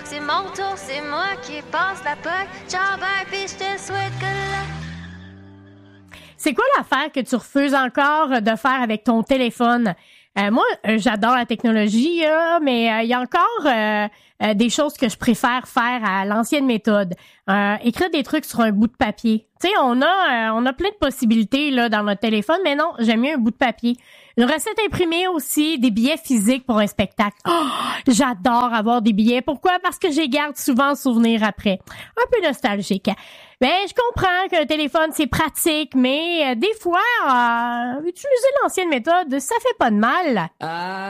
c'est mon tour, c'est moi qui passe la POC. Ciao, bye, pis je te souhaite que là. C'est quoi l'affaire que tu refuses encore de faire avec ton téléphone? Moi, j'adore la technologie, là, mais il y a encore des choses que je préfère faire à l'ancienne méthode. Écrire des trucs sur un bout de papier. Tu sais, on a plein de possibilités là dans notre téléphone, mais non, j'aime mieux un bout de papier. Une recette imprimée aussi, des billets physiques pour un spectacle. Oh, j'adore avoir des billets. Pourquoi? Parce que je les garde souvent en souvenir après. Un peu nostalgique. Ben, je comprends que le téléphone, c'est pratique, mais des fois, utiliser l'ancienne méthode, ça fait pas de mal.